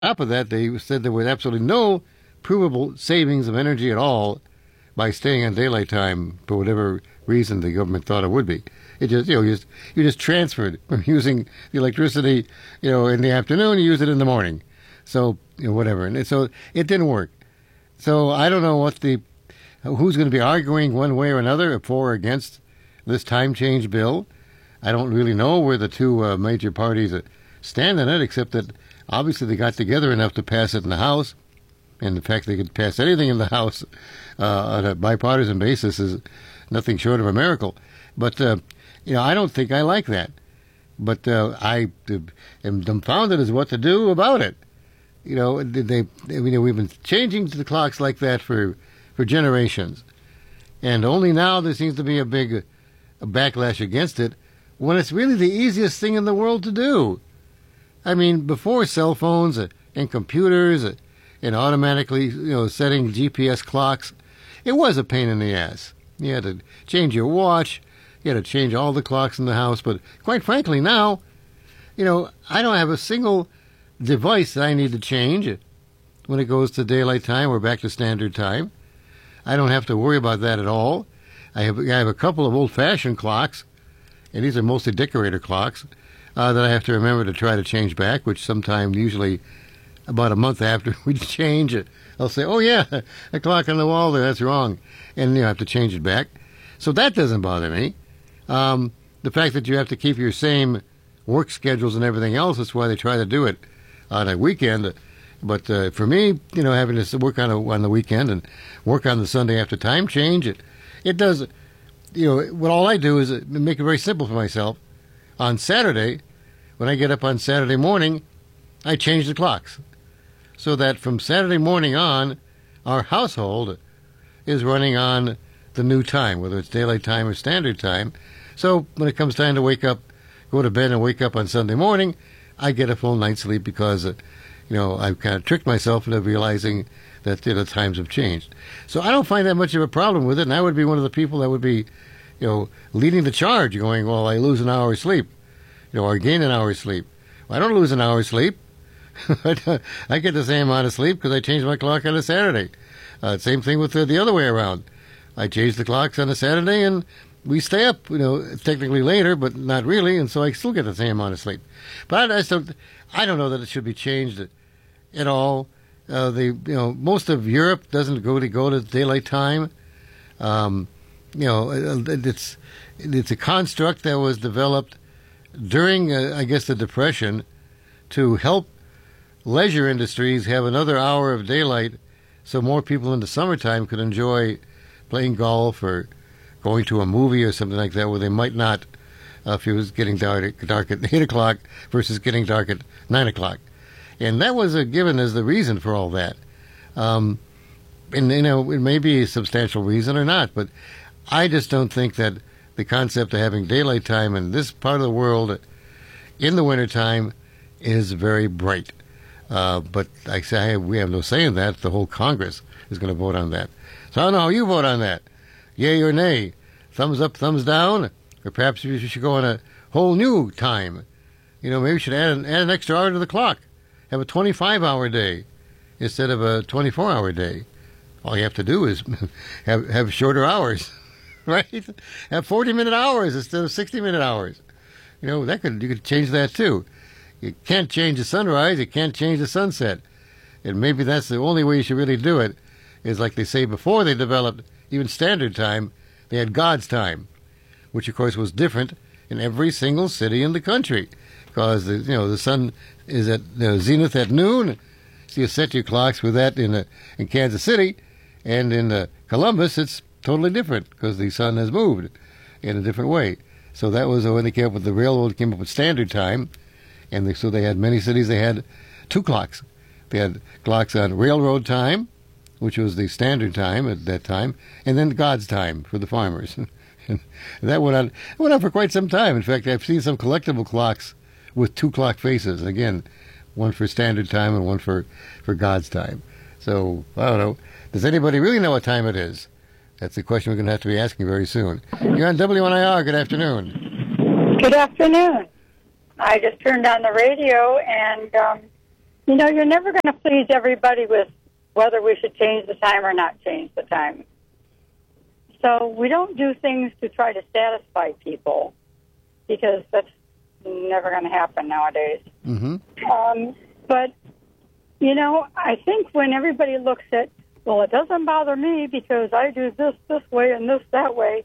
top of that, they said there was absolutely no provable savings of energy at all by staying on daylight time for whatever reason the government thought it would be. It just, you just transferred from using the electricity, in the afternoon, you use it in the morning. So, whatever. And so it didn't work. So I don't know who's going to be arguing one way or another for or against this time change bill. I don't really know where the two major parties stand on it, except that obviously they got together enough to pass it in the House. And the fact they could pass anything in the House on a bipartisan basis is nothing short of a miracle. But, I don't think I like that. But I am dumbfounded as what to do about it. We've been changing the clocks like that for generations. And only now there seems to be a big backlash against it when it's really the easiest thing in the world to do. I mean, before cell phones and computers and automatically, setting GPS clocks, it was a pain in the ass. You had to change your watch. You had to change all the clocks in the house. But quite frankly, now, I don't have a single device that I need to change when it goes to daylight time or back to standard time. I don't have to worry about that at all. I have a couple of old-fashioned clocks, and these are mostly decorator clocks, that I have to remember to try to change back, which sometime, usually about a month after we change it, I'll say, oh yeah, the clock on the wall there, that's wrong. And I have to change it back. So that doesn't bother me. The fact that you have to keep your same work schedules and everything else, that's why they try to do it on a weekend. But for me, having to work on the weekend and work on the Sunday after time change, it does, what all I do is make it very simple for myself. On Saturday, when I get up on Saturday morning, I change the clocks so that from Saturday morning on, our household is running on the new time, whether it's daylight time or standard time. So when it comes time to wake up, go to bed and wake up on Sunday morning, I get a full night's sleep because, I've kind of tricked myself into realizing that, times have changed. So I don't find that much of a problem with it, and I would be one of the people that would be, leading the charge, going, well, I lose an hour of sleep, or gain an hour of sleep. Well, I don't lose an hour of sleep. I get the same amount of sleep because I change my clock on a Saturday. Same thing with the other way around. I change the clocks on a Saturday, and we stay up, technically later, but not really, and so I still get the same amount of sleep. But I don't know that it should be changed at all. Most of Europe doesn't go to daylight time. It's a construct that was developed during, I guess, the Depression to help leisure industries have another hour of daylight so more people in the summertime could enjoy playing golf or going to a movie or something like that where they might not if it was getting dark at 8 o'clock versus getting dark at 9 o'clock. And that was given as the reason for all that. And, it may be a substantial reason or not, but I just don't think that the concept of having daylight time in this part of the world in the wintertime is very bright. But I say we have no say in that. The whole Congress is going to vote on that. So I don't know how you vote on that. Yay or nay? Thumbs up, thumbs down? Or perhaps you should go on a whole new time. Maybe you should add an extra hour to the clock. Have a 25-hour day instead of a 24-hour day. All you have to do is have shorter hours, right? Have 40-minute hours instead of 60-minute hours. You could change that too. You can't change the sunrise. You can't change the sunset. And maybe that's the only way you should really do it, is like they say before they developed even standard time, they had God's time, which of course was different in every single city in the country, because the sun is at zenith at noon. So you set your clocks with that in Kansas City, and in Columbus it's totally different because the sun has moved in a different way. So that was when they came up with the railroad, came up with standard time, and so they had many cities. They had two clocks. They had clocks on railroad time, which was the standard time at that time, and then God's time for the farmers. And that went on for quite some time. In fact, I've seen some collectible clocks with two clock faces. Again, one for standard time and one for God's time. So, I don't know. Does anybody really know what time it is? That's the question we're going to have to be asking very soon. You're on WNIR. Good afternoon. Good afternoon. I just turned on the radio, and You're never going to please everybody with whether we should change the time or not change the time. So we don't do things to try to satisfy people because that's never going to happen nowadays. Mm-hmm. But, I think when everybody looks at, well, it doesn't bother me because I do this way and this that way,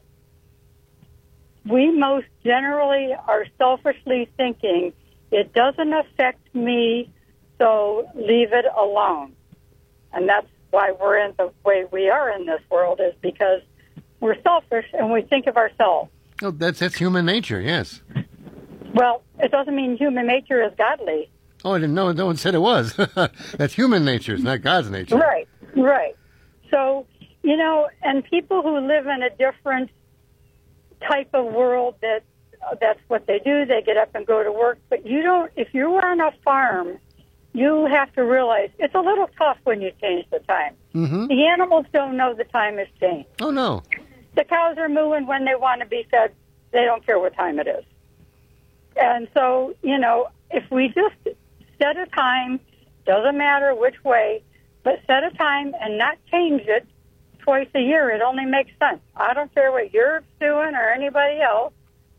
we most generally are selfishly thinking, it doesn't affect me, so leave it alone. And that's why we're in the way we are in this world, is because we're selfish and we think of ourselves. Oh, that's human nature, yes. Well, it doesn't mean human nature is godly. Oh, I didn't know. No one said it was. That's human nature. It's not God's nature. Right. So, and people who live in a different type of world, that's what they do. They get up and go to work. But if you're on a farm, you have to realize it's a little tough when you change the time. Mm-hmm. The animals don't know the time has changed. Oh, no. The cows are mooing when they want to be fed. They don't care what time it is. And so, if we just set a time, doesn't matter which way, but set a time and not change it twice a year, it only makes sense. I don't care what you're doing or anybody else.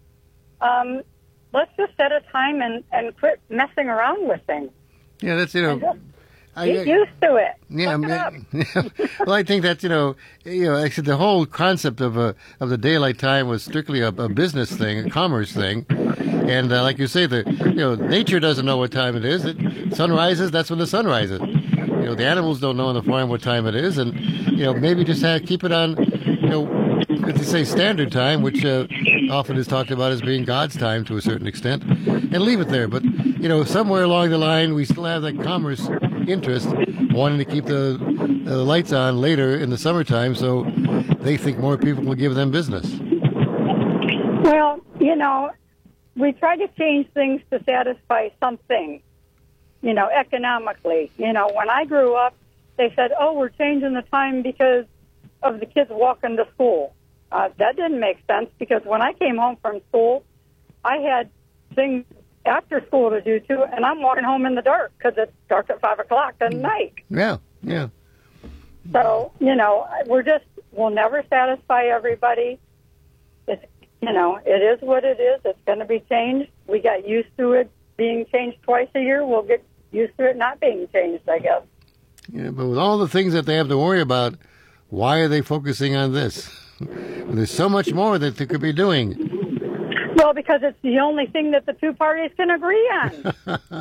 Let's just set a time and quit messing around with things. Yeah, that's, Get used to it. Yeah, well, I think that actually the whole concept of the daylight time was strictly a business thing, a commerce thing, and like you say, nature doesn't know what time it is. Sun rises, that's when the sun rises. The animals don't know on the farm what time it is, and maybe just keep it on, as you say, standard time, which often is talked about as being God's time to a certain extent, and leave it there. But somewhere along the line, we still have that commerce interest, wanting to keep the lights on later in the summertime, so they think more people will give them business. Well, we try to change things to satisfy something, economically. When I grew up, they said, oh, we're changing the time because of the kids walking to school. That didn't make sense because when I came home from school, I had things after school to do too, and I'm walking home in the dark because it's dark at 5 o'clock at night. Yeah. So, we'll never satisfy everybody. It's, it is what it is. It's going to be changed. We got used to it being changed twice a year. We'll get used to it not being changed, I guess. Yeah, but with all the things that they have to worry about, why are they focusing on this? There's so much more that they could be doing. Well, because it's the only thing that the two parties can agree on.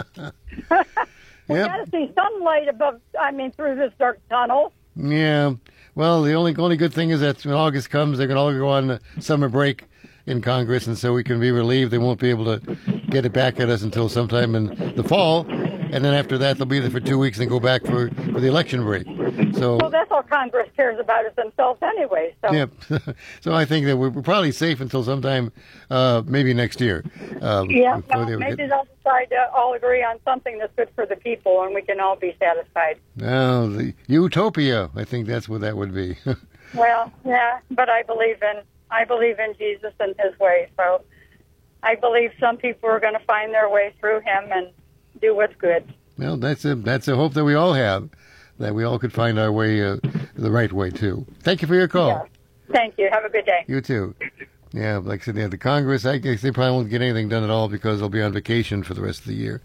We got to see sunlight through this dark tunnel. Yeah. Well, the only good thing is that when August comes, they're going to all go on summer break in Congress, and so we can be relieved they won't be able to get it back at us until sometime in the fall. And then after that, they'll be there for 2 weeks and go back for the election break. So, well, that's all Congress cares about is themselves anyway. So. Yep. So I think that we're probably safe until sometime, maybe next year. Maybe they'll decide to all agree on something that's good for the people, and we can all be satisfied. Oh, the utopia. I think that's what that would be. Well, yeah, but I believe in Jesus and His way. So I believe some people are going to find their way through Him and do what's good. Well, that's a hope that we all have, that we all could find our way the right way too. Thank you for your call. Yeah. Thank you. Have a good day. You too. Yeah, like I said, the Congress, I guess they probably won't get anything done at all because they'll be on vacation for the rest of the year.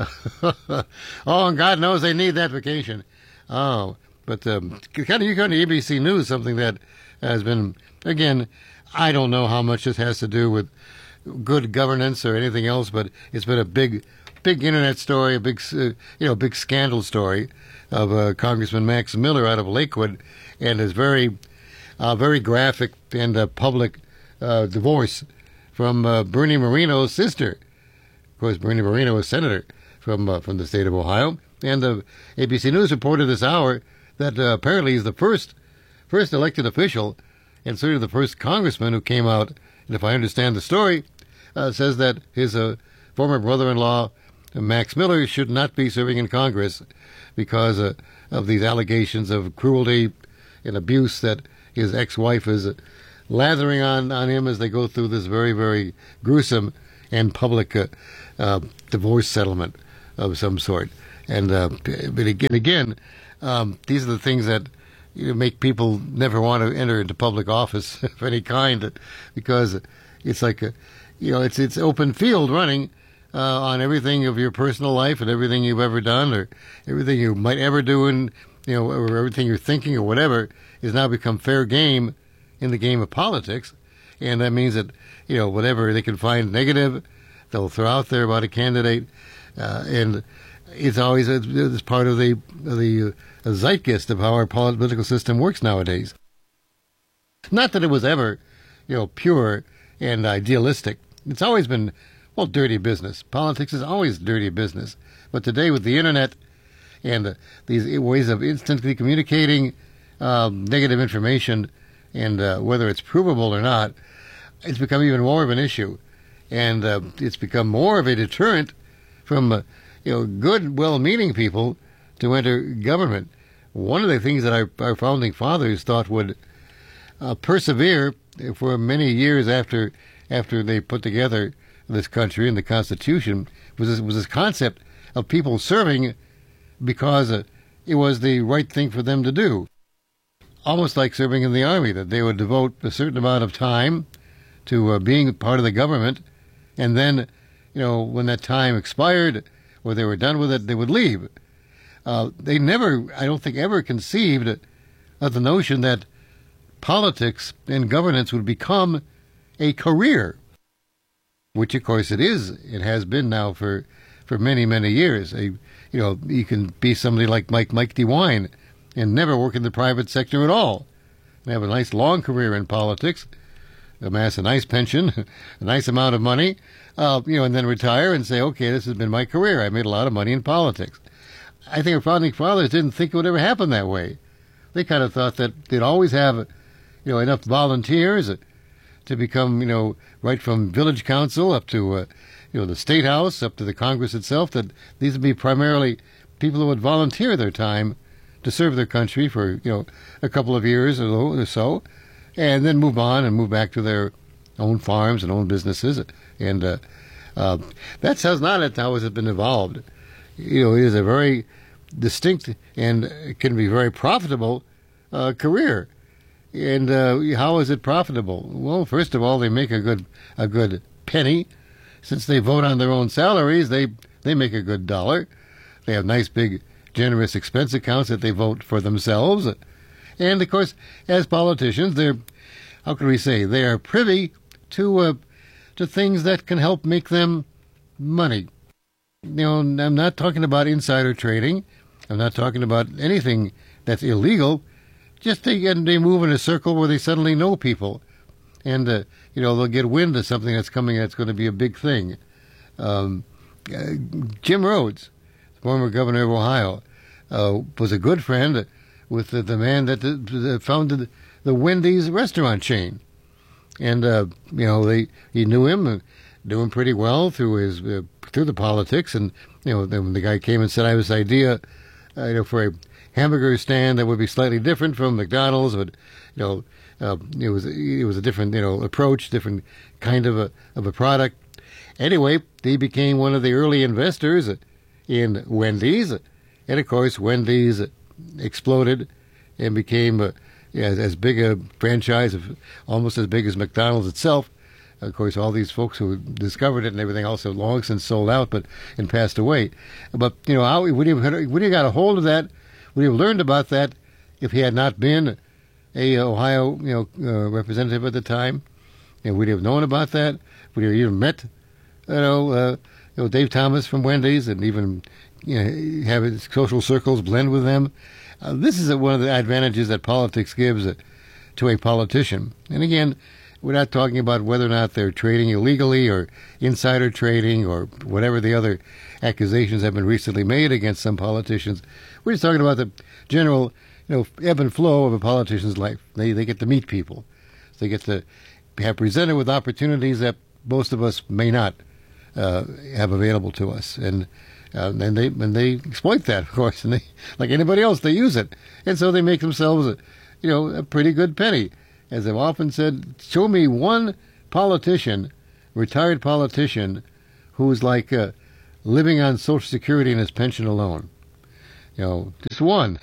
Oh, and God knows they need that vacation. Oh, but you come to ABC News, something that has been, again, I don't know how much this has to do with good governance or anything else, but it's been a big internet story, a big scandal story of Congressman Max Miller out of Lakewood, and his very graphic and public divorce from Bernie Moreno's sister. Of course, Bernie Moreno is senator from the state of Ohio, and ABC News reported this hour that apparently he's the first elected official, and certainly the first congressman who came out. And if I understand the story, says that his former brother-in-law Max Miller should not be serving in Congress because of these allegations of cruelty and abuse that his ex-wife is lathering on him as they go through this very, very gruesome and public divorce settlement of some sort. And but again, these are the things that make people never want to enter into public office of any kind, because it's like it's open field running on everything of your personal life and everything you've ever done or everything you might ever do, and or everything you're thinking or whatever is now become fair game in the game of politics. And that means that whatever they can find negative, they'll throw out there about a candidate, and it's always it's part of the zeitgeist of how our political system works nowadays. Not that it was ever, pure and idealistic. It's always been, dirty business. Politics is always dirty business. But today, with the internet and these ways of instantly communicating negative information, and whether it's provable or not, it's become even more of an issue, and it's become more of a deterrent from good, well-meaning people to enter government. One of the things that our founding fathers thought would persevere for many years after they put together this country and the Constitution was this concept of people serving because it was the right thing for them to do. Almost like serving in the army, that they would devote a certain amount of time to being part of the government, and then, when that time expired or they were done with it, they would leave. They never, I don't think, ever conceived of the notion that politics and governance would become a career, which, of course, it is. It has been now for many, many years. You can be somebody like Mike DeWine and never work in the private sector at all, and have a nice long career in politics, amass a nice pension, a nice amount of money, and then retire and say, okay, this has been my career. I made a lot of money in politics. I think our founding fathers didn't think it would ever happen that way. They kind of thought that they'd always have, enough volunteers to become, right from village council up to, the state house, up to the Congress itself, that these would be primarily people who would volunteer their time to serve their country for, a couple of years or so, and then move on and move back to their own farms and own businesses. And that's how it has been evolved. It is a very distinct and can be very profitable career. And how is it profitable? Well, first of all, they make a good penny. Since they vote on their own salaries, they make a good dollar. They have nice, big, generous expense accounts that they vote for themselves. And, of course, as politicians, they are privy to things that can help make them money. I'm not talking about insider trading. I'm not talking about anything that's illegal. Just they move in a circle where they suddenly know people. And, they'll get wind of something that's coming that's going to be a big thing. Jim Rhodes, former governor of Ohio, was a good friend with the man that founded the Wendy's restaurant chain. And, he knew him pretty well through the politics. And, when the guy came and said, I have this idea, for a hamburger stand that would be slightly different from McDonald's, but, it was a different, approach, different kind of a product. Anyway, he became one of the early investors in Wendy's. And, of course, Wendy's exploded and became as big a franchise, almost as big as McDonald's itself. Of course, all these folks who discovered it and everything else have long since sold out and passed away. But, would he have got a hold of that? Would he have learned about that if he had not been a Ohio, representative at the time? And would he have known about that? Would he have even met, Dave Thomas from Wendy's and even, have his social circles blend with them? This is one of the advantages that politics gives to a politician. And again, we're not talking about whether or not they're trading illegally or insider trading or whatever the other accusations have been recently made against some politicians. We're just talking about the general, ebb and flow of a politician's life. They get to meet people. They get to have presented with opportunities that most of us may not have available to us. And they exploit that, of course. And they, like anybody else, they use it. And so they make themselves, a pretty good penny. As I've often said, show me one politician, retired politician, who's like living on Social Security and his pension alone. just one.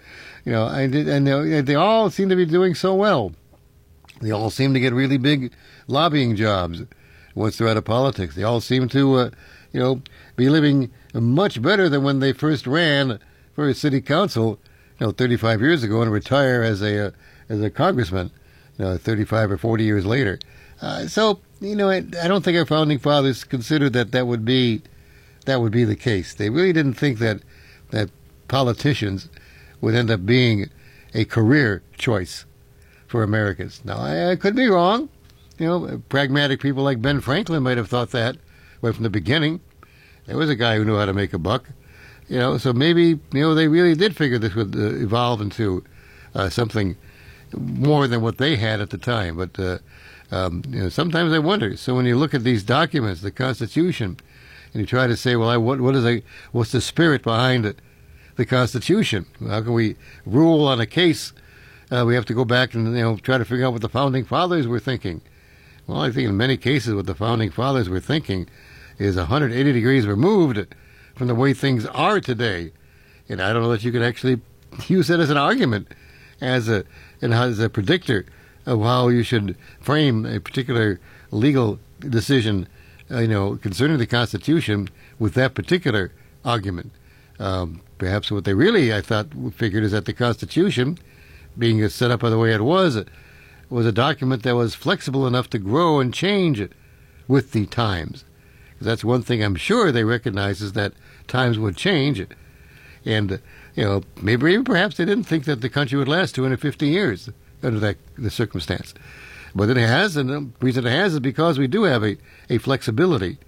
And they all seem to be doing so well. They all seem to get really big lobbying jobs once they're out of politics. They all seem to, be living much better than when they first ran for a city council, 35 years ago, and retire as a congressman, 35 or 40 years later. I don't think our founding fathers considered that would be the case. They really didn't think that politicians would end up being a career choice for Americans. Now, I could be wrong. Pragmatic people like Ben Franklin might have thought that right from the beginning. There was a guy who knew how to make a buck. So maybe, they really did figure this would evolve into something more than what they had at the time. But, sometimes I wonder. So when you look at these documents, the Constitution, and you try to say, well, what's the spirit behind the Constitution? How can we rule on a case? We have to go back and, try to figure out what the Founding Fathers were thinking. Well, I think in many cases what the Founding Fathers were thinking is 180 degrees removed from the way things are today. And I don't know that you can actually use that as an argument, as a predictor of how you should frame a particular legal decision, concerning the Constitution with that particular argument. Perhaps what they really, I thought, figured is that the Constitution, being set up by the way it was a document that was flexible enough to grow and change with the times. That's one thing I'm sure they recognize, is that times would change. And, maybe perhaps they didn't think that the country would last 250 years under the circumstance. But it has, and the reason it has is because we do have a flexibility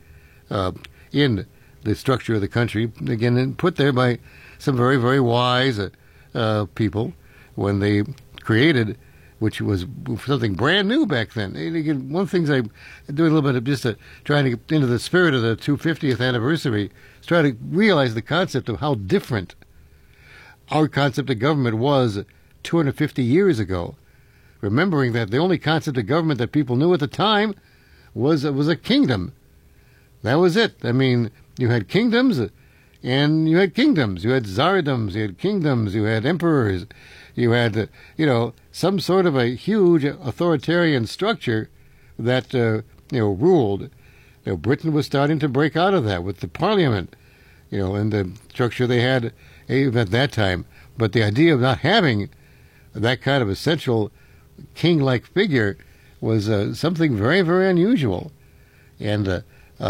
in the structure of the country, again, put there by some very, very wise people when they created, which was something brand new back then. And again, one of the things I do a little bit of just trying to get into the spirit of the 250th anniversary is try to realize the concept of how different our concept of government was 250 years ago. Remembering that the only concept of government that people knew at the time was a kingdom. That was it. I mean, you had kingdoms, and you had kingdoms. You had tsaredoms, you had kingdoms, you had emperors, you had, some sort of a huge authoritarian structure that, ruled. Britain was starting to break out of that with the Parliament, and the structure they had at that time. But the idea of not having that kind of essential king-like figure was something very, very unusual. And,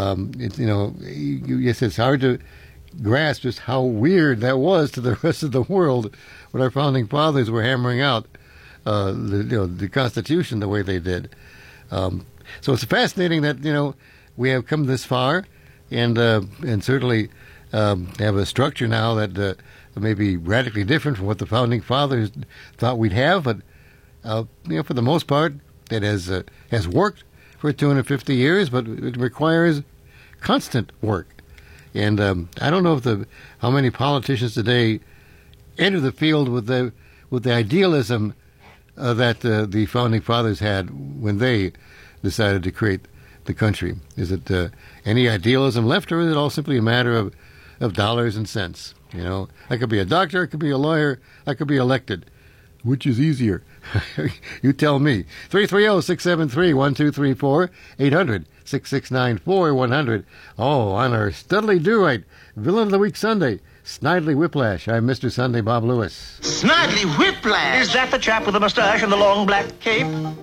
yes, it's hard to grasp just how weird that was to the rest of the world when our founding fathers were hammering out the Constitution the way they did. So it's fascinating that, we have come this far and certainly have a structure now that may be radically different from what the founding fathers thought we'd have, but for the most part, it has worked for 250 years, but it requires constant work. And I don't know how many politicians today enter the field with the idealism that the founding fathers had when they decided to create the country. Is it any idealism left, or is it all simply a matter of dollars and cents? I could be a doctor, I could be a lawyer, I could be elected. Which is easier? You tell me. 330-673-1234, 800-6694-100. Oh, on our Studley Do-Right, Villain of the Week Sunday, Snidely Whiplash. I'm Mr. Sunday Bob Lewis. Snidely Whiplash? Is that the chap with the mustache and the long black cape?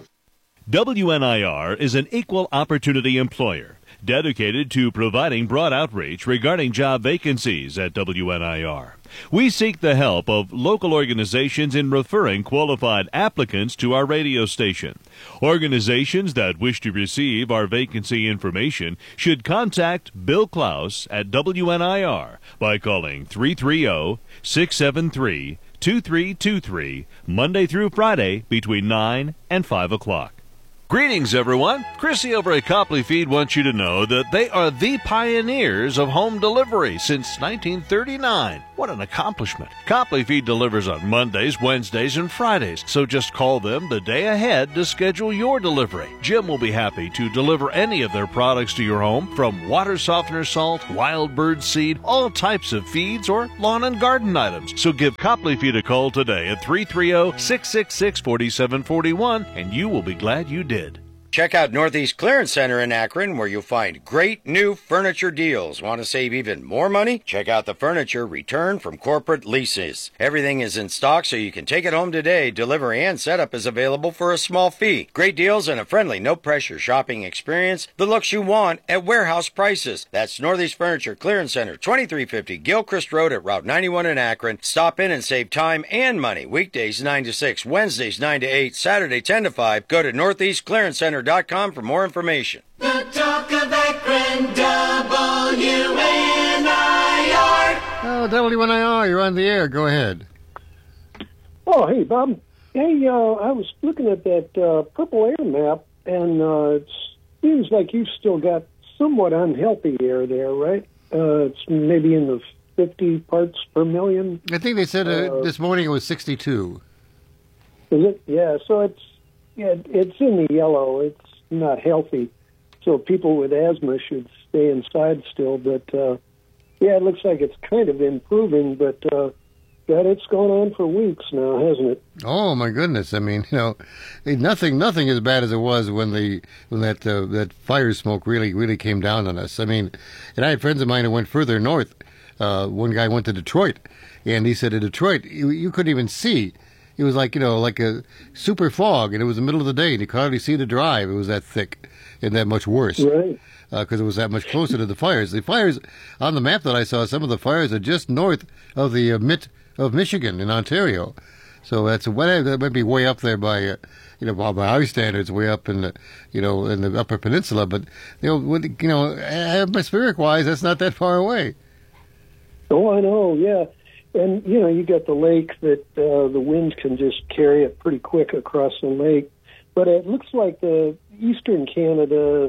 WNIR is an equal opportunity employer dedicated to providing broad outreach regarding job vacancies at WNIR. We seek the help of local organizations in referring qualified applicants to our radio station. Organizations that wish to receive our vacancy information should contact Bill Klaus at WNIR by calling 330-673-2323 Monday through Friday between 9 and 5 o'clock. Greetings, everyone. Chrissy over at Copley Feed wants you to know that they are the pioneers of home delivery since 1939. What What an accomplishment. Copley Feed delivers on Mondays, Wednesdays, and Fridays, so just call them the day ahead to schedule your delivery. Jim will be happy to deliver any of their products to your home, from water softener salt, wild bird seed, all types of feeds, or lawn and garden items. So give Copley Feed a call today at 330-666-4741, and you will be glad you did. Check out Northeast Clearance Center in Akron, where you'll find great new furniture deals. Want to save even more money? Check out the furniture returned from corporate leases. Everything is in stock, so you can take it home today. Delivery and setup is available for a small fee. Great deals and a friendly, no-pressure shopping experience. The looks you want at warehouse prices. That's Northeast Furniture Clearance Center, 2350 Gilchrist Road at Route 91 in Akron. Stop in and save time and money. Weekdays 9 to 6, Wednesdays 9 to 8, Saturday 10 to 5. Go to NortheastClearanceCenter.com for more information. The talk of Akron, WNIR. Oh, WNIR, you're on the air. Go ahead. Oh, hey, Bob. Hey, I was looking at that purple air map, and it seems like you've still got somewhat unhealthy air there, right? It's maybe in the 50 parts per million. I think they said this morning it was 62. Is it? Yeah, so it's in the yellow. It's not healthy. So people with asthma should stay inside still. But, it looks like it's kind of improving, but it's gone on for weeks now, hasn't it? Oh, my goodness. I mean, nothing as bad as it was when that fire smoke really came down on us. I mean, and I had friends of mine who went further north. One guy went to Detroit, and he said in Detroit, you couldn't even see. It was like a super fog, and it was the middle of the day, and you could hardly see the drive. It was that thick and that much worse. Right. Because it was that much closer to the fires. The fires, on the map that I saw, some of the fires are just north of the mitt of Michigan in Ontario. So that might be way up there by by our standards, way up in the in the Upper Peninsula. But atmospheric-wise, that's not that far away. Oh, I know. Yeah. And, you got the lake that the winds can just carry it pretty quick across the lake. But it looks like the eastern Canada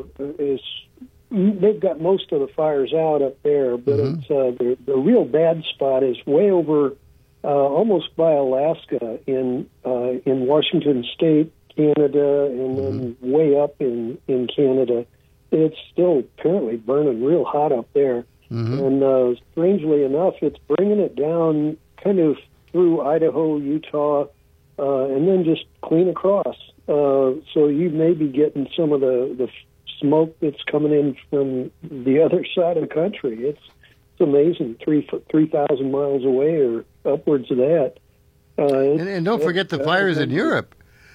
they've got most of the fires out up there. But it's the real bad spot is way over almost by Alaska in Washington State, Canada, and then way up in Canada. It's still apparently burning real hot up there. And strangely enough, it's bringing it down kind of through Idaho, Utah, and then just clean across. So you may be getting some of the smoke that's coming in from the other side of the country. It's amazing, 3,000 miles away or upwards of that. And don't forget the fires in Europe.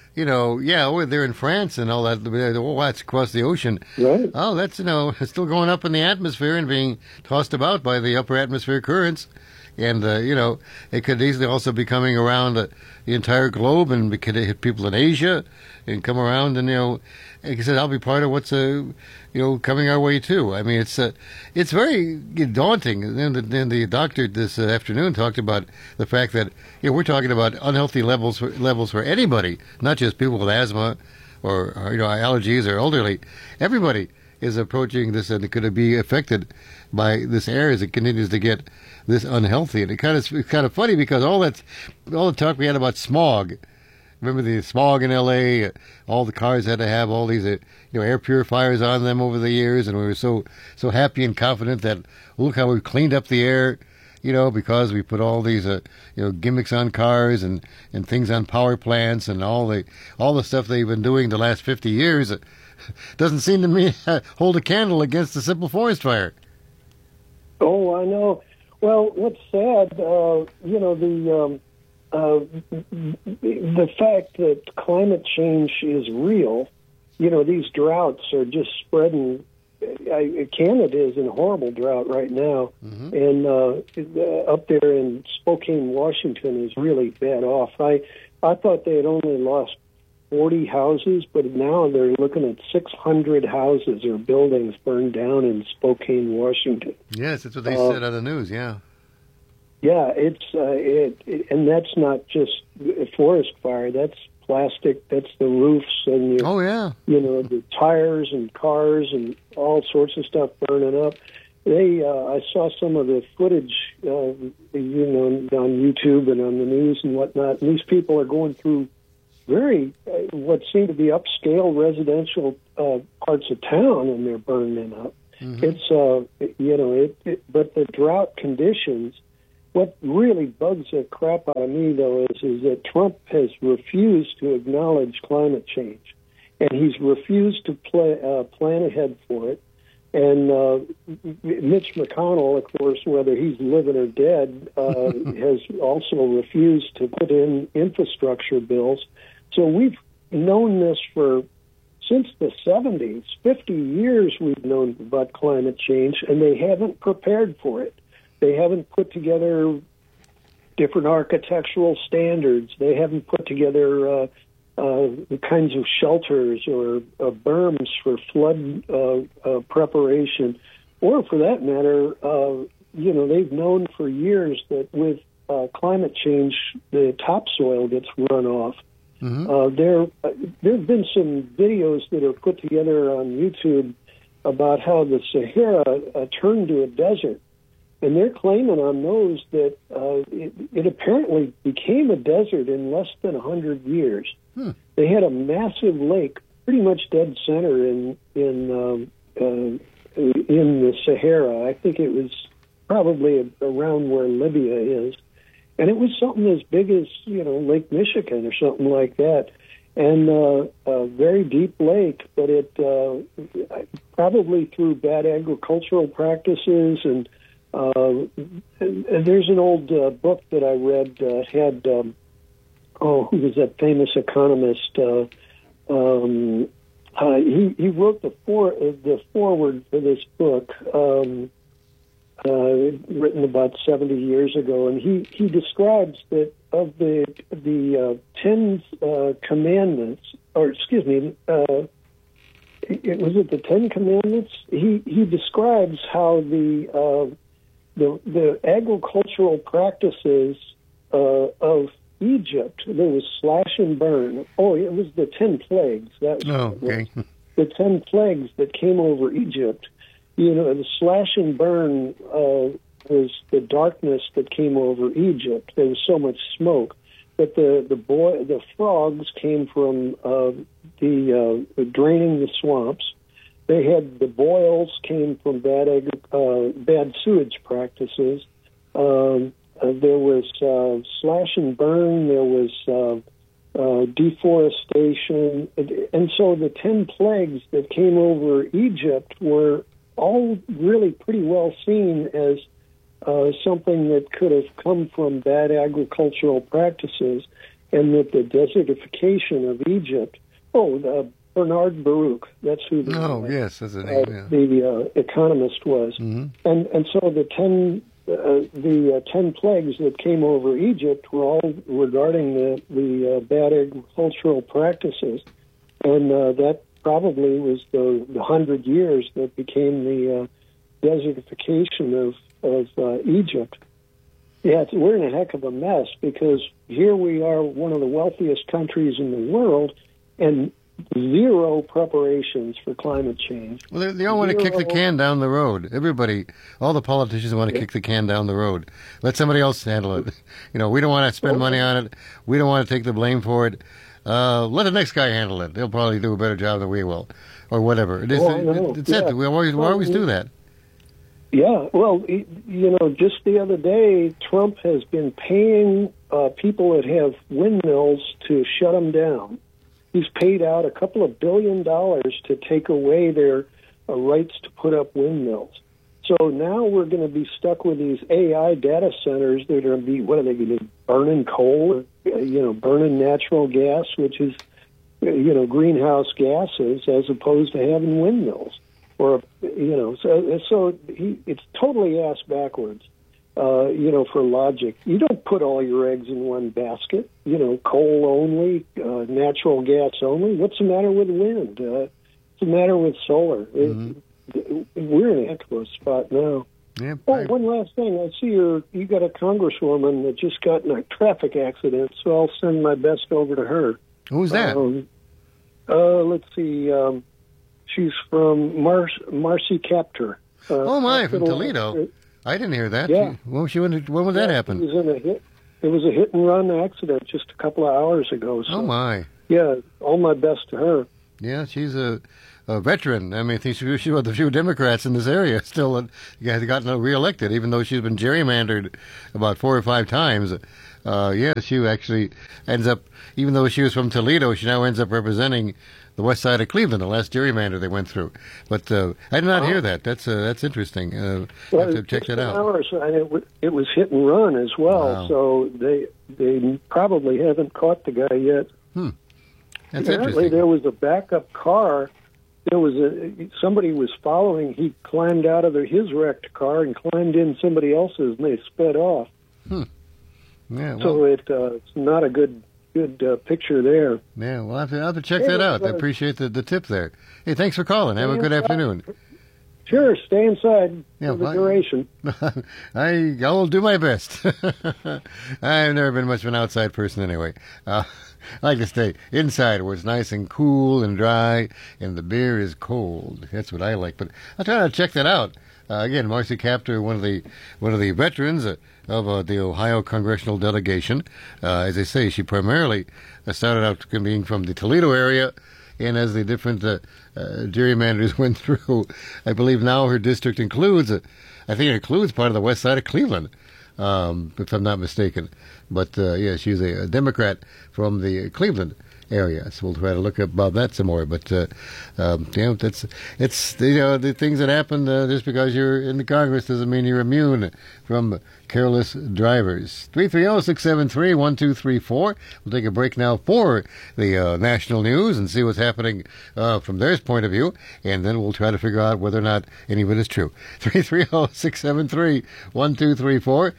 They're in France and all that. That's across the ocean. Right. Oh, that's, it's still going up in the atmosphere and being tossed about by the upper atmosphere currents. And, it could easily also be coming around the entire globe, and it could hit people in Asia and come around. And, like I said, I'll be part of what's, coming our way, too. I mean, it's very daunting. And then the doctor this afternoon talked about the fact that, we're talking about unhealthy levels for anybody, not just people with asthma or allergies or elderly. Everybody is approaching this, and it could be affected by this air as it continues to get this unhealthy. And it's kind of funny because all the talk we had about smog. Remember the smog in L.A.? All the cars had to have all these air purifiers on them over the years, and we were so happy and confident that look how we've cleaned up the air, because we put all these gimmicks on cars and things on power plants and all the stuff they've been doing the last 50 years. Doesn't seem to me hold a candle against the simple forest fire. Oh, I know. Well, what's sad, the fact that climate change is real. These droughts are just spreading. Canada is in a horrible drought right now, and up there in Spokane, Washington, is really bad off. I thought they had only lost 40 houses, but now they're looking at 600 houses or buildings burned down in Spokane, Washington. Yes, that's what they said on the news, yeah. Yeah, and that's not just a forest fire. That's plastic. That's the roofs and the tires and cars and all sorts of stuff burning up. I saw some of the footage, on YouTube and on the news and whatnot. And these people are going through very what seem to be upscale residential parts of town, and they're burning up. It's but the drought conditions. What really bugs the crap out of me, though, is that Trump has refused to acknowledge climate change, and he's refused to plan ahead for it. And Mitch McConnell, of course, whether he's living or dead, has also refused to put in infrastructure bills. So we've known this since the 70s. 50 years we've known about climate change, and they haven't prepared for it. They haven't put together different architectural standards. They haven't put together the kinds of shelters or berms for flood preparation, or for that matter, they've known for years that with climate change, the topsoil gets run off. There have been some videos that are put together on YouTube about how the Sahara turned to a desert. And they're claiming on those that it apparently became a desert in less than 100 years. They had a massive lake, pretty much dead center in the Sahara. I think it was probably around where Libya is, and it was something as big as Lake Michigan or something like that, and a very deep lake. But it probably through bad agricultural practices and there's an old book that I read had who was that famous economist? He wrote the foreword for this book, written about 70 years ago, and he describes that of the 10 commandments, or excuse me, was it the 10 commandments? He describes how the agricultural practices of Egypt, there was slash and burn. Oh, it was the 10 plagues. That was okay. The 10 plagues that came over Egypt. The slash and burn was the darkness that came over Egypt. There was so much smoke. But the frogs came from draining the swamps. They had the boils came from bad sewage practices. There was slash and burn. There was deforestation, and so the 10 plagues that came over Egypt were all really pretty well seen as something that could have come from bad agricultural practices, and that the desertification of Egypt. Bernard Baruch, that's who yes, that's the name. The economist was, and so the 10 plagues that came over Egypt were all regarding the bad agricultural practices, and that probably was the 100 years that became the desertification of Egypt. Yeah, we're in a heck of a mess because here we are, one of the wealthiest countries in the world, and zero preparations for climate change. Well, they all want to kick the can down the road. Everybody, all the politicians want to kick the can down the road. Let somebody else handle it. We don't want to spend money on it. We don't want to take the blame for it. Let the next guy handle it. They'll probably do a better job than we will, or whatever. It's it. We always do that. Yeah, well, just the other day, Trump has been paying people that have windmills to shut them down. He's paid out $2 billion to take away their rights to put up windmills. So now we're going to be stuck with these AI data centers that are going to be, what are they going to be, burning coal, burning natural gas, which is, greenhouse gases, as opposed to having windmills. Or, so it's totally ass backwards. For logic. You don't put all your eggs in one basket, coal only, natural gas only. What's the matter with wind? What's the matter with solar? We're in a heck of a spot now. Yeah, one last thing. I see you got a congresswoman that just got in a traffic accident, so I'll send my best over to her. Who's that? Let's see. She's from Marcy Kaptur. Oh my, from hospital. Toledo. I didn't hear that. Yeah. When would that happen? It was a hit and run accident just a couple of hours ago. So, Oh my. yeah, all my best to her. Yeah, she's a veteran. I mean, I think she's one of the few Democrats in this area still has gotten reelected, even though she's been gerrymandered about 4 or 5 times. Yeah, she actually ends up, even though she was from Toledo, she now ends up representing the west side of Cleveland, the last gerrymander they went through. But I did not hear that. That's interesting. Well, have to check that out. Hours, and it was hit and run as well, Wow. so they probably haven't caught the guy yet. That's Apparently, interesting. there was a backup car. There was somebody was following. He climbed out of his wrecked car and climbed in somebody else's, and they sped off. Yeah, well, So it's not a good picture there. yeah, well, I'll have to check that out. I appreciate the tip there. Hey, thanks for calling. Have a good afternoon. Sure, stay inside Yeah, for the fine. duration. I will do my best. I've never been much of an outside person anyway. I like to stay inside where it's nice and cool and dry and the beer is cold. That's what I like. But I'll try to check that out. Again, Marcy Kaptur, one of the veterans of the Ohio congressional delegation. As I say, she primarily started out being from the Toledo area. And as the different gerrymanders went through, I believe now her district includes, I think it includes part of the west side of Cleveland, if I'm not mistaken. But yeah, she's a Democrat from the Cleveland area. So we'll try to look up about that some more. But it's the things that happen just because you're in the Congress doesn't mean you're immune from careless drivers. 330-673-1234. We'll take a break now for the national news and see what's happening from their point of view, and then we'll try to figure out whether or not any of it is true. 330-673-1234,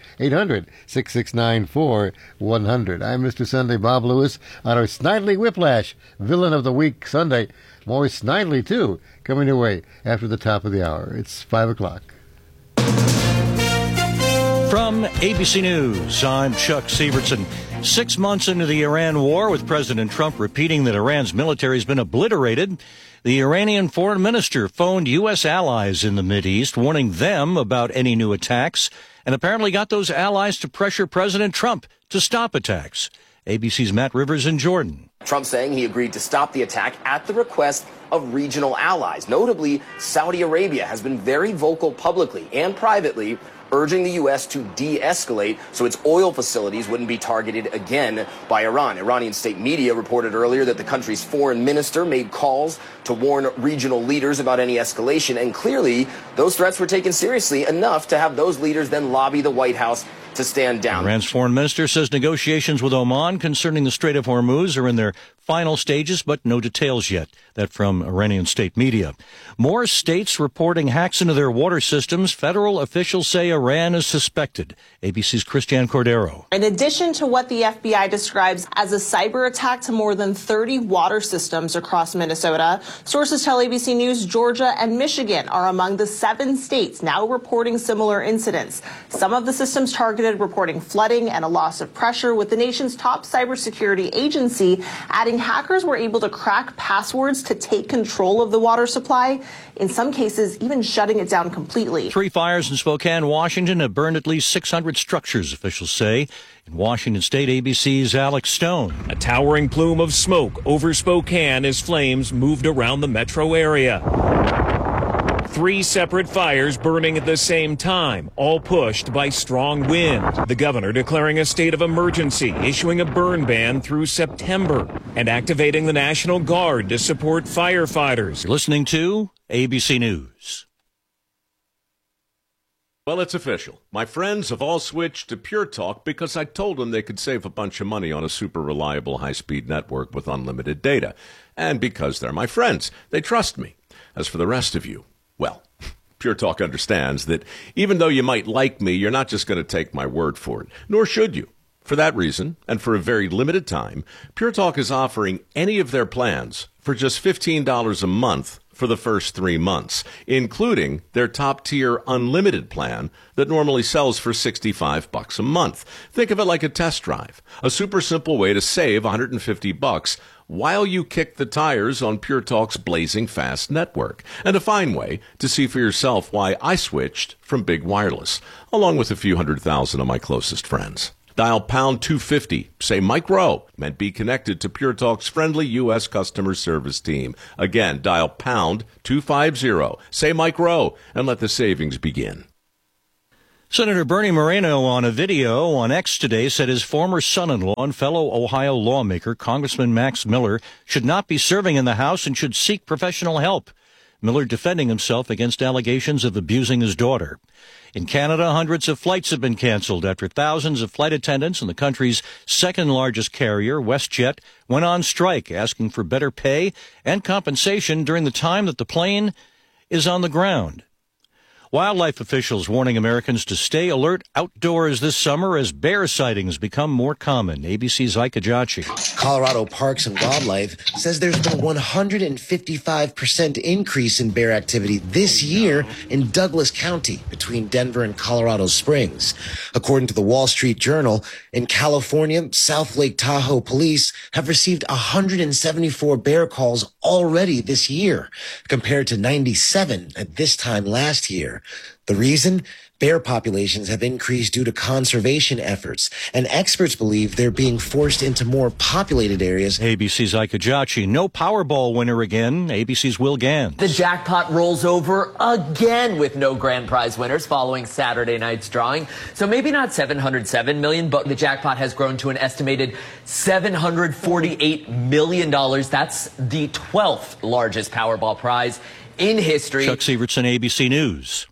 800-669-4100. I'm Mr. Sunday Bob Lewis on our Snidely Whiplash Villain of the Week Sunday. More Snidely, too, coming your way after the top of the hour. It's 5 o'clock. From ABC News, I'm Chuck Sievertson. 6 months into the Iran war, with President Trump repeating that Iran's military has been obliterated, the Iranian foreign minister phoned U.S. allies in the Mideast, warning them about any new attacks, and apparently got those allies to pressure President Trump to stop attacks. ABC's Matt Rivers in Jordan. Trump saying he agreed to stop the attack at the request of regional allies. Notably, Saudi Arabia has been very vocal publicly and privately, urging the U.S. to de-escalate so its oil facilities wouldn't be targeted again by Iran. Iranian state media reported earlier that the country's foreign minister made calls to warn regional leaders about any escalation, and clearly those threats were taken seriously enough to have those leaders then lobby the White House to stand down. Iran's foreign minister says negotiations with Oman concerning the Strait of Hormuz are in their final stages, but no details yet. That from Iranian state media. More states reporting hacks into their water systems. Federal officials say Iran is suspected. ABC's Christiane Cordero. In addition to what the FBI describes as a cyber attack to more than 30 water systems across Minnesota, sources tell ABC News Georgia and Michigan are among the 7 states now reporting similar incidents. Some of the systems targeted reporting flooding and a loss of pressure, with the nation's top cybersecurity agency adding hackers were able to crack passwords to take control of the water supply, in some cases even shutting it down completely. 3 fires in Spokane, Washington have burned at least 600 structures, officials say. In Washington State, ABC's Alex Stone. A towering plume of smoke over Spokane as flames moved around the metro area. 3 separate fires burning at the same time, all pushed by strong wind. The governor declaring a state of emergency, issuing a burn ban through September, and activating the National Guard to support firefighters. You're listening to ABC News. Well, it's official. My friends have all switched to Pure Talk because I told them they could save a bunch of money on a super reliable high-speed network with unlimited data. And because they're my friends, they trust me. As for the rest of you, well, Pure Talk understands that even though you might like me, you're not just going to take my word for it, nor should you. For that reason, and for a very limited time, Pure Talk is offering any of their plans for just $15 a month for the first 3 months, including their top-tier unlimited plan that normally sells for $65 a month. Think of it like a test drive, a super simple way to save $150 while you kick the tires on Pure Talk's blazing fast network, and a fine way to see for yourself why I switched from Big Wireless, along with a few 100,000 of my closest friends. Dial pound 250, say Mike Rowe, and be connected to Pure Talk's friendly U.S. customer service team. Again, dial pound 250, say Mike Rowe, and let the savings begin. Senator Bernie Moreno, on a video on X today, said his former son-in-law and fellow Ohio lawmaker, Congressman Max Miller, should not be serving in the House and should seek professional help. Miller defending himself against allegations of abusing his daughter. In Canada, hundreds of flights have been canceled after thousands of flight attendants in the country's second-largest carrier, WestJet, went on strike, asking for better pay and compensation during the time that the plane is on the ground. Wildlife officials warning Americans to stay alert outdoors this summer as bear sightings become more common. ABC's Ike Ajachi. Colorado Parks and Wildlife says there's been a 155% increase in bear activity this year in Douglas County between Denver and Colorado Springs. According to the Wall Street Journal, in California, South Lake Tahoe police have received 174 bear calls already this year, compared to 97 at this time last year. The reason? Bear populations have increased due to conservation efforts, and experts believe they're being forced into more populated areas. ABC's Ike Ajachi. No Powerball winner again. ABC's Will Gans. The jackpot rolls over again with no grand prize winners following Saturday night's drawing. So maybe not $707 million, but the jackpot has grown to an estimated $748 million. That's the 12th largest Powerball prize in history. Chuck Sievertson, ABC News.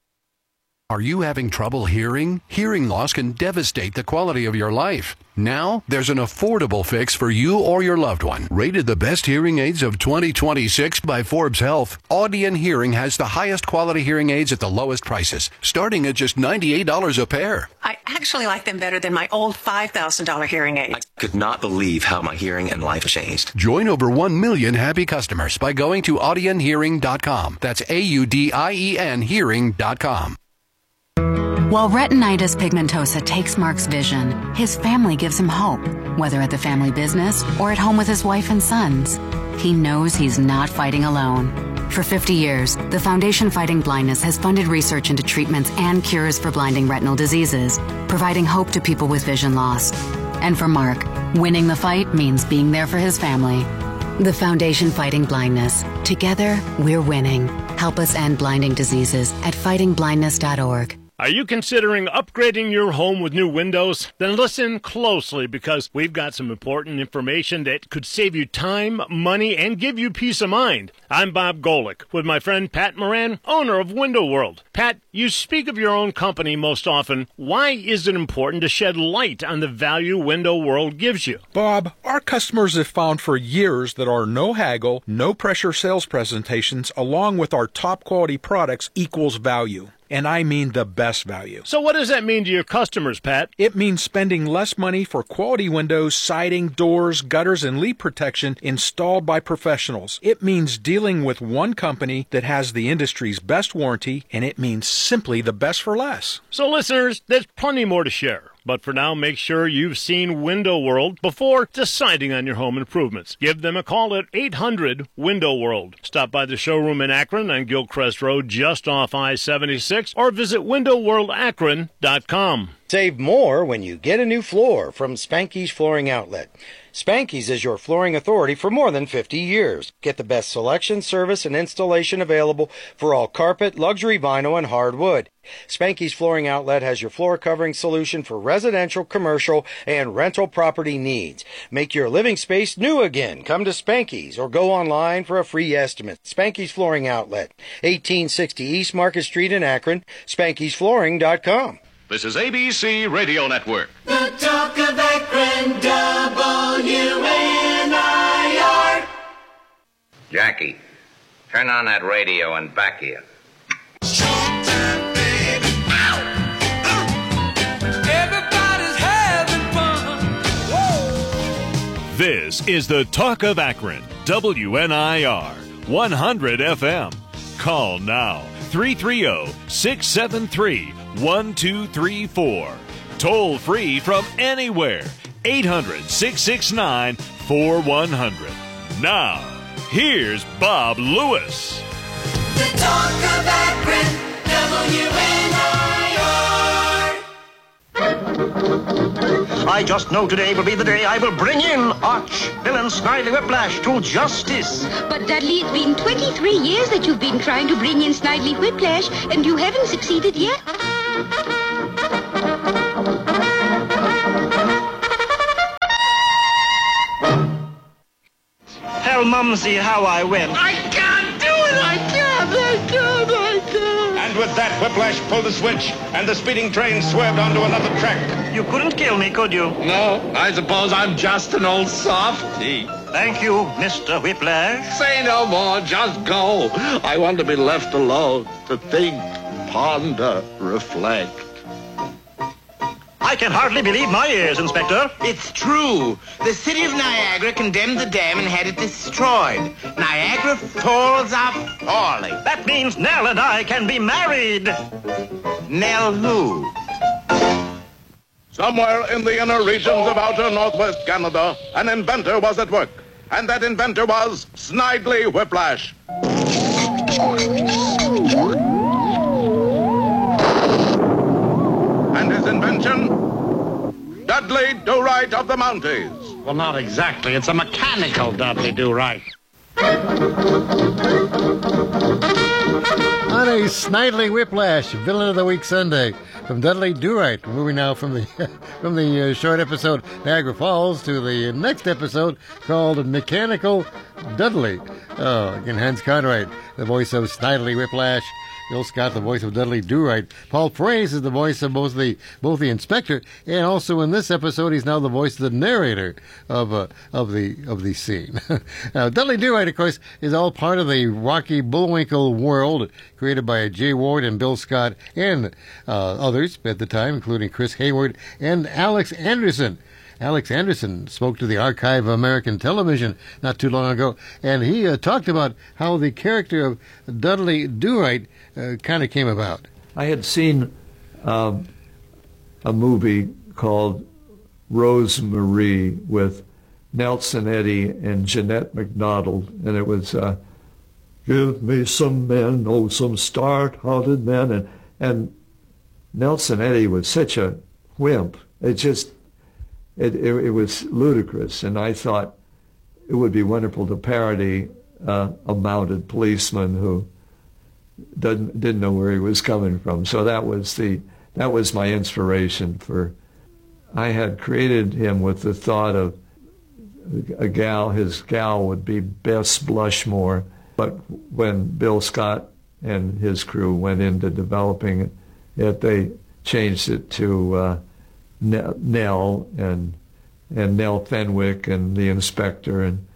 Are you having trouble hearing? Hearing loss can devastate the quality of your life. Now, there's an affordable fix for you or your loved one. Rated the best hearing aids of 2026 by Forbes Health, Audion Hearing has the highest quality hearing aids at the lowest prices, starting at just $98 a pair. I actually like them better than my old $5,000 hearing aids. I could not believe how my hearing and life changed. Join over 1 million happy customers by going to audionhearing.com. That's AUDIEN hearing.com. While retinitis pigmentosa takes Mark's vision, his family gives him hope, whether at the family business or at home with his wife and sons. He knows he's not fighting alone. For 50 years, the Foundation Fighting Blindness has funded research into treatments and cures for blinding retinal diseases, providing hope to people with vision loss. And for Mark, winning the fight means being there for his family. The Foundation Fighting Blindness. Together, we're winning. Help us end blinding diseases at fightingblindness.org. Are you considering upgrading your home with new windows? Then listen closely, because we've got some important information that could save you time, money, and give you peace of mind. I'm Bob Golick with my friend Pat Moran, owner of Window World. Pat, you speak of your own company most often. Why is it important to shed light on the value Window World gives you? Bob, our customers have found for years that our no haggle, no pressure sales presentations, along with our top quality products, equals value. And I mean the best value. So what does that mean to your customers, Pat? It means spending less money for quality windows, siding, doors, gutters, and leak protection installed by professionals. It means dealing with one company that has the industry's best warranty, and it means simply the best for less. So listeners, there's plenty more to share. But for now, make sure you've seen Window World before deciding on your home improvements. Give them a call at 800-WINDOW-WORLD. Stop by the showroom in Akron on Gilcrest Road just off I-76 or visit WindowWorldAkron.com. Save more when you get a new floor from Spanky's Flooring Outlet. Spanky's is your flooring authority for more than 50 years. Get the best selection, service, and installation available for all carpet, luxury vinyl, and hardwood. Spanky's Flooring Outlet has your floor covering solution for residential, commercial, and rental property needs. Make your living space new again. Come to Spanky's or go online for a free estimate. Spanky's Flooring Outlet, 1860 East Market Street in Akron, Spanky'sFlooring.com. This is ABC Radio Network. The talk of Akron, WNIR. Jackie, turn on that radio and back here. Showtime, baby. Everybody's having fun. Whoa. This is the Talk of Akron, WNIR. 100 FM. Call now, 330-673-1234. Toll free from anywhere, 800-669-4100. Now, here's Bob Lewis. The talk of Akron, WNIR. I just know today will be the day I will bring in arch villain Snidely Whiplash to justice. But Dudley, it's been 23 years that you've been trying to bring in Snidely Whiplash, and you haven't succeeded yet. Tell Mumsy how I went. I can't do it! I can't! And with that, Whiplash pulled the switch, and the speeding train swerved onto another track. You couldn't kill me, could you? No, I suppose I'm just an old softy. Thank you, Mr. Whiplash. Say no more, just go. I want to be left alone to think, ponder, reflect. I can hardly believe my ears, Inspector. It's true. The city of Niagara condemned the dam and had it destroyed. Niagara Falls are falling. That means Nell and I can be married. Nell who? Somewhere in the inner regions of outer northwest Canada, an inventor was at work. And that inventor was Snidely Whiplash. And his invention? Dudley Do-Right of the Mounties. Well, not exactly. It's a mechanical Dudley Do-Right. On a Snidely Whiplash, Villain of the Week Sunday from Dudley Do-Right. Moving now from the short episode Niagara Falls to the next episode called Mechanical Dudley. Oh, again, Hans Conright, the voice of Snidely Whiplash. Bill Scott, the voice of Dudley Do-Right. Paul Fraze is the voice of both the inspector, and also in this episode, he's now the voice of the narrator of the scene. Now, Dudley Do-Right, of course, is all part of the Rocky Bullwinkle world created by Jay Ward and Bill Scott and others at the time, including Chris Hayward and Alex Anderson. Alex Anderson spoke to the Archive of American Television not too long ago, and he talked about how the character of Dudley Do-Right kind of came about. I had seen a movie called Rosemarie with Nelson Eddy and Jeanette MacDonald, and it was "Give me some men, oh, some star-hearted men," and Nelson Eddy was such a wimp. It was ludicrous, and I thought it would be wonderful to parody a mounted policeman who didn't know where he was coming from. So that was my inspiration for. I had created him with the thought of his gal would be Bess Blushmore, but when Bill Scott and his crew went into developing it, they changed it to Nell and Nell Fenwick and the inspector, and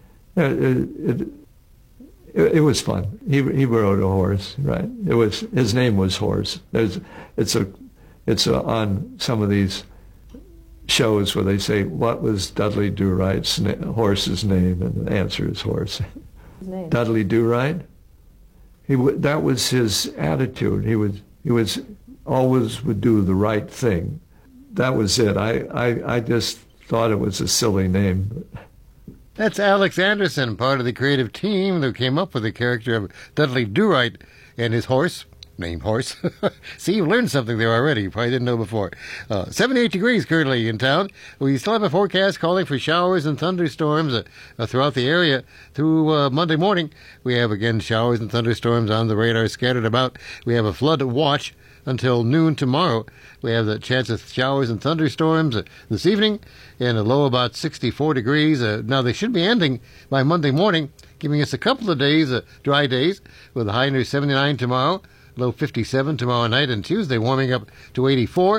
it was fun. He rode a horse, right? His name was Horse. It's on some of these shows where they say, "What was Dudley Do-Right's horse's name?" and the answer is Horse. Name. Dudley Do-Right. That was his attitude. He was always would do the right thing. That was it. I just thought it was a silly name. That's Alex Anderson, part of the creative team that came up with the character of Dudley Do-Right and his horse, named Horse. See, you learned something there already. You probably didn't know before. 78 degrees currently in town. We still have a forecast calling for showers and thunderstorms throughout the area through Monday morning. We have, again, showers and thunderstorms on the radar scattered about. We have a flood watch until noon tomorrow. We have the chance of showers and thunderstorms this evening, and a low about 64 degrees. Now, they should be ending by Monday morning, giving us a couple of days, dry days, with a high near 79 tomorrow, low 57 tomorrow night, and Tuesday warming up to 84,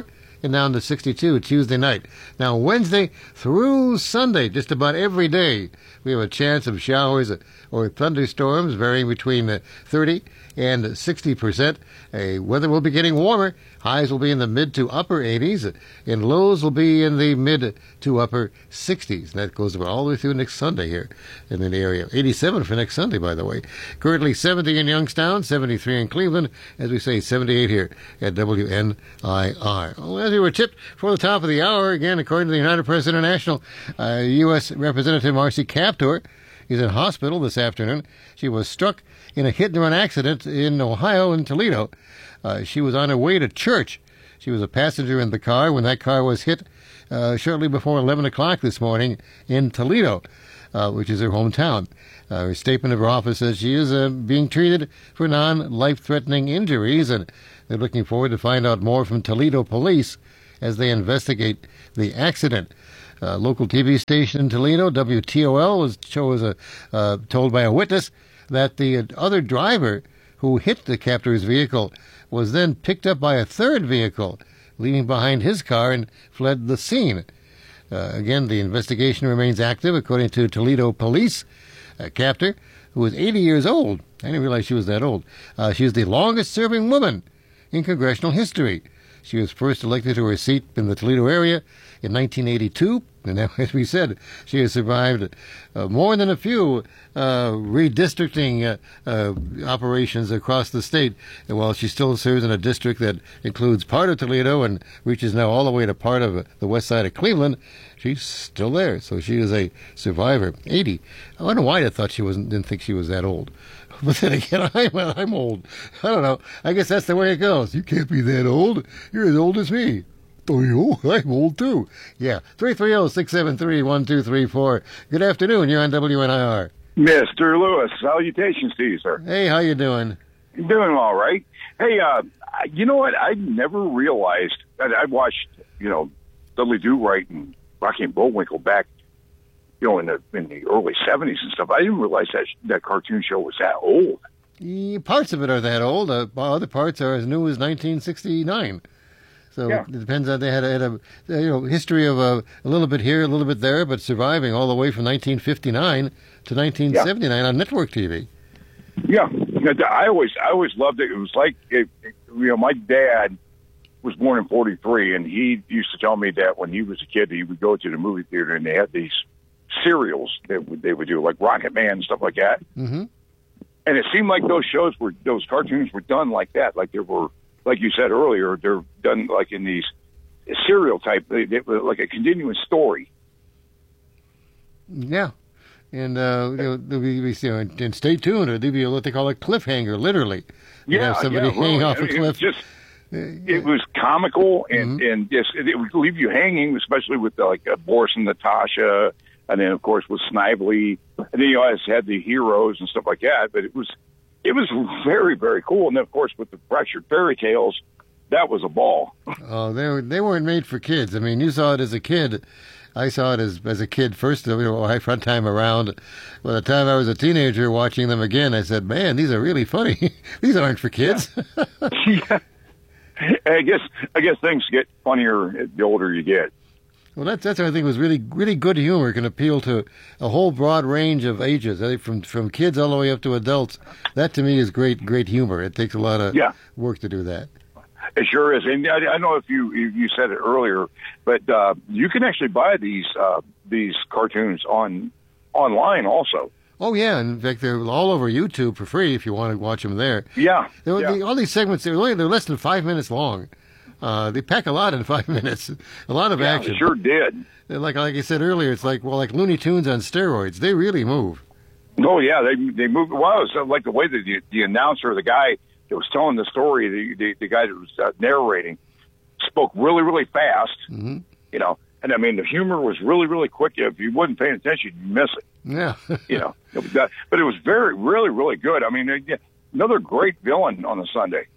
and down to 62 Tuesday night. Now, Wednesday through Sunday, just about every day, we have a chance of showers or thunderstorms varying between 30 and 60%. Weather will be getting warmer. Highs will be in the mid to upper 80s, and lows will be in the mid to upper 60s. And that goes all the way through next Sunday here in the area. 87 for next Sunday, by the way. Currently 70 in Youngstown, 73 in Cleveland, as we say, 78 here at WNIR. Well, as we were tipped for the top of the hour, again, according to the United Press International, U.S. Representative Marcy Kaptur is in hospital this afternoon. She was struck in a hit-and-run accident in Ohio in Toledo. She was on her way to church. She was a passenger in the car when that car was hit shortly before 11 o'clock this morning in Toledo, which is her hometown. Her statement of her office says she is being treated for non-life-threatening injuries, and they're looking forward to find out more from Toledo police as they investigate the accident. Local TV station in Toledo, WTOL, was told by a witness that the other driver who hit the Kaptur's vehicle was then picked up by a third vehicle, leaving behind his car and fled the scene. Again, the investigation remains active, according to Toledo police. Kaptur, who is 80 years old, I didn't realize she was that old, she is the longest-serving woman in congressional history. She was first elected to her seat in the Toledo area in 1982, and now, as we said, she has survived more than a few redistricting operations across the state, and while she still serves in a district that includes part of Toledo and reaches now all the way to part of the west side of Cleveland, she's still there. So she is a survivor. 80. I don't know why I thought didn't think she was that old. But then again, I'm old. I don't know. I guess that's the way it goes. You can't be that old. You're as old as me. Oh, I'm old too. Yeah. 330-673-1234. Good afternoon. You're on WNIR. Mr. Lewis, salutations to you, sir. Hey, how you doing? Doing all right. Hey, you know what? I never realized that I watched, Dudley Do-Right and Rocky and Bullwinkle back, in the early 70s and stuff. I didn't realize that cartoon show was that old. Parts of it are that old. Other parts are as new as 1969. So It depends on they had a history of a little bit here, a little bit there, but surviving all the way from 1959 to 1979 on network TV. Yeah, I always loved it. It was like my dad was born in 43, and he used to tell me that when he was a kid, he would go to the movie theater and they had these serials that they would do, like Rocket Man and stuff like that. Mm-hmm. And it seemed like those cartoons were done like that, like they were. Like you said earlier, they're done like in these serial type, they like a continuous story. Yeah. And, and stay tuned, or there'll be what they call a cliffhanger, literally. You have somebody hang off a cliff. It was comical, and it would leave you hanging, especially with Boris and Natasha, and then, of course, with Snively. And then you always had the heroes and stuff like that, but it was very, very cool. And then, of course, with the Fractured Fairy Tales, that was a ball. Oh, they weren't made for kids. I mean, you saw it as a kid. I saw it as a kid first, front time around. By the time I was a teenager watching them again, I said, man, these are really funny. These aren't for kids. Yeah. I guess things get funnier the older you get. Well, that's what I think was really, really good humor. It can appeal to a whole broad range of ages, I think from kids all the way up to adults. That, to me, is great humor. It takes a lot of work to do that. It sure is. And I don't know if you said it earlier, but you can actually buy these cartoons online also. Oh, yeah. In fact, they're all over YouTube for free if you want to watch them there. Yeah. All these segments, they're less than 5 minutes long. They pack a lot in 5 minutes. A lot of action. They sure did. Like I said earlier, it's like Looney Tunes on steroids. They really move. Oh, yeah. They move. Well, it's like the way that the announcer, the guy that was telling the story, the guy that was narrating, spoke really, really fast. Mm-hmm. And I mean, the humor was really, really quick. If you wasn't paying attention, you'd miss it. Yeah. But it was really, really good. I mean, another great villain on the Sunday.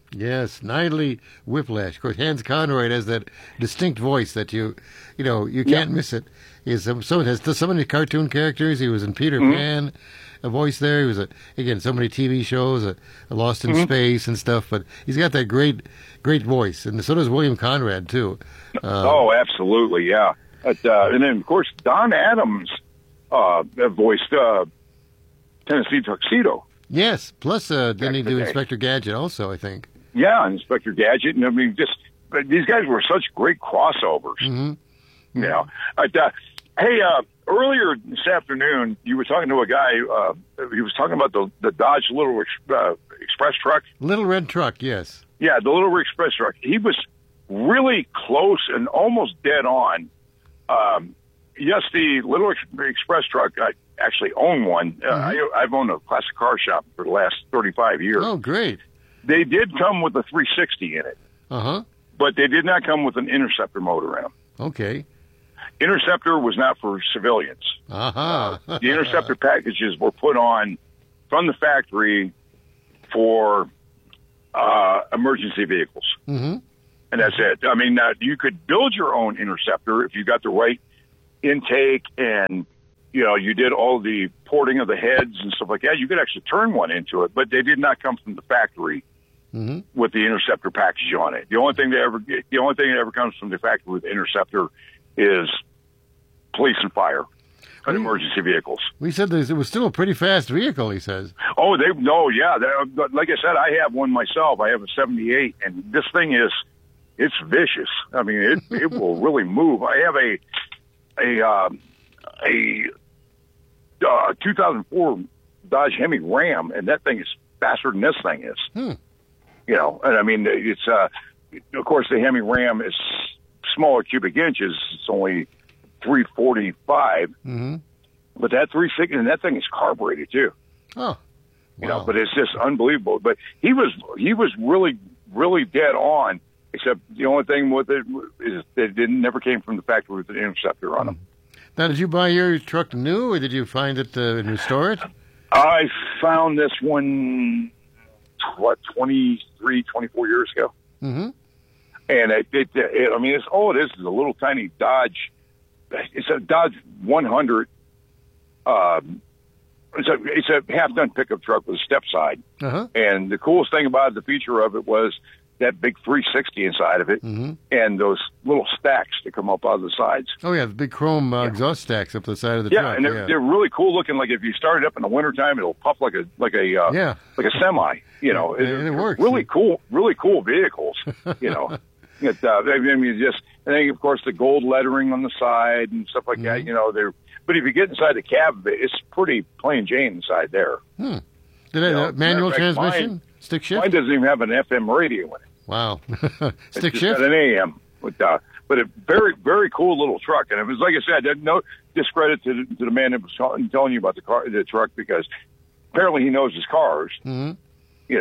Yes, Snidely Whiplash. Of course, Hans Conried has that distinct voice that you can't miss it. He has so many cartoon characters. He was in Peter Pan, a voice there. He was again so many TV shows, Lost in Space and stuff. But he's got that great voice, and so does William Conrad too. Oh, absolutely, yeah. And then of course Don Adams voiced Tennessee Tuxedo. Yes, plus didn't he do Inspector Gadget also, I think? Yeah, Inspector Gadget. And I mean, these guys were such great crossovers. Mm-hmm. You know. Hey, earlier this afternoon, you were talking to a guy. He was talking about the Dodge Little Express truck. Little red truck, yes. Yeah, the Little Express truck. He was really close and almost dead on. Yes, the Little Express truck, I actually own one. I've owned a classic car shop for the last 35 years. Oh, great. They did come with a 360 in it. Uh-huh. But they did not come with an Interceptor motor in them. Okay. Interceptor was not for civilians. Uh-huh. The Interceptor packages were put on from the factory for emergency vehicles. Mm-hmm. And that's it. I mean, you could build your own Interceptor if you got the right intake and, you did all the porting of the heads and stuff like that. You could actually turn one into it, but they did not come from the factory with the Interceptor package on it. The only thing that ever comes from the factory with the Interceptor is police and fire and emergency vehicles. We said it was still a pretty fast vehicle, he says. Oh, yeah. Like I said, I have one myself. I have a 78, and this thing it's vicious. I mean, it will really move. I have a 2004 Dodge Hemi Ram, and that thing is faster than this thing is. And I mean, it's of course the Hemi Ram is smaller cubic inches. It's only 345, but that 360, and that thing is carbureted too. Oh, wow. But it's just unbelievable. But he was really, really dead on. Except the only thing with it is that it never came from the factory with an Interceptor on them. Now, did you buy your truck new, or did you find it and restore it? I found this one, 23, 24 years ago. Mm-hmm. And I mean, all it is a little tiny Dodge. It's a Dodge 100. It's a half-ton pickup truck with a step side. Uh-huh. And the coolest thing about it, the feature of it was that big 360 inside of it and those little stacks that come up out of the sides. Oh, yeah, the big chrome exhaust stacks up the side of the truck. And they're really cool looking. Like if you start it up in the wintertime, it'll puff like a semi. And it works. Really cool vehicles. I think of course the gold lettering on the side and stuff like that. But if you get inside the cab of it, it's pretty plain Jane inside there. Did it have a manual transmission? Stick shift? Mine doesn't even have an FM radio in it. Wow. Stick it's shift? Got an AM. But a very, very cool little truck. And it was, like I said, no discredit to the man that was telling you about the truck, because apparently he knows his cars. They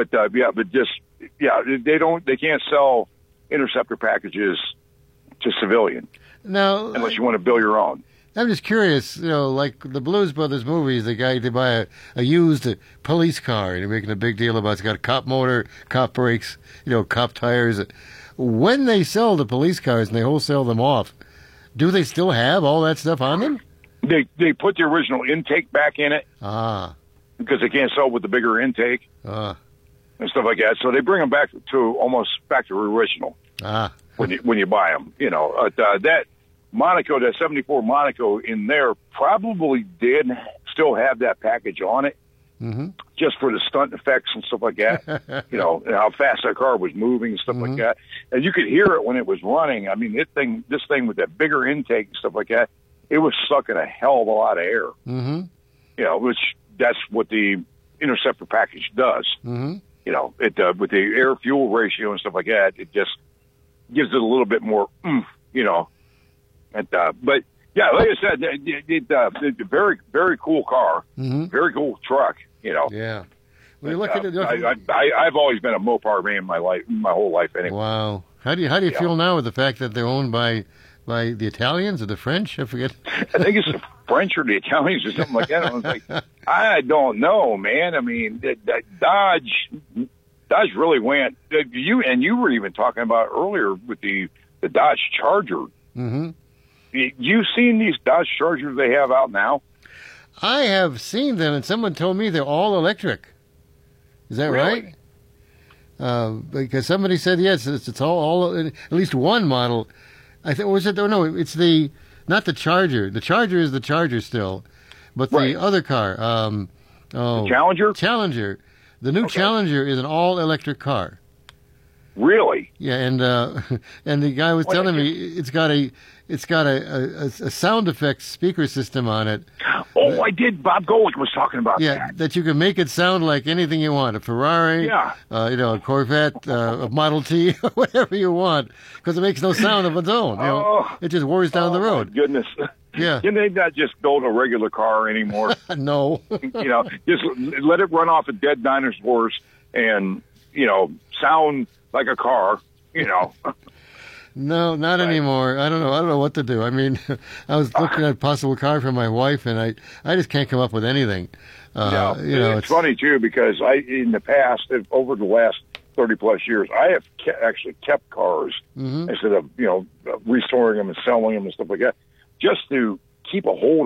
can't sell Interceptor packages to civilian. Now, unless you want to build your own. I'm just curious, like the Blues Brothers movies, they buy a used police car, and they're making a big deal about it's got a cop motor, cop brakes, cop tires. When they sell the police cars and they wholesale them off, do they still have all that stuff on them? They put the original intake back in it. Because they can't sell with the bigger intake. And stuff like that. So they bring them back to almost factory original. When you buy them, that Monaco, that 74 Monaco in there probably did still have that package on it, just for the stunt effects and stuff like that. And how fast that car was moving and stuff like that. And you could hear it when it was running. I mean, this thing with that bigger intake and stuff like that, it was sucking a hell of a lot of air. Which that's what the Interceptor package does. With the air fuel ratio and stuff like that, it just gives it a little bit more but yeah, like I said, it's a very, very cool car, very cool truck. Yeah. When you look at it, I've always been a Mopar man my whole life. Anyway. Wow. How do you feel now with the fact that they're owned by the Italians or the French? I forget. I think it's the French or the Italians or something like that. I was like, I don't know, man. I mean, Dodge Dodge really went. You were even talking about earlier with the Dodge Charger. Mm-hmm. You've seen these Dodge Chargers they have out now? I have seen them, and someone told me they're all electric. Is that Really? right? Because somebody said yes, it's all at least one model. I think was it? No, it's not the Charger. The Charger is the Charger still, but the other car. The Challenger. Challenger. The new Challenger is an all electric car. Really? Yeah, and the guy was telling me it's got a sound effects speaker system on it. Oh, I did. Bob Golick was talking about that. That you can make it sound like anything you want. A Ferrari, a Corvette, a Model T, whatever you want, because it makes no sound of its own. It just whirs down the road. My goodness. Yeah. Can they not just build a regular car anymore? No. Just let it run off a dead dinosaurs and, sound like a car, No, not anymore. I don't know what to do. I mean, I was looking at a possible car for my wife, and I just can't come up with anything. It's funny, too, because in the past, over the last 30-plus years, I have actually kept cars instead of, restoring them and selling them and stuff like that, just to keep a hold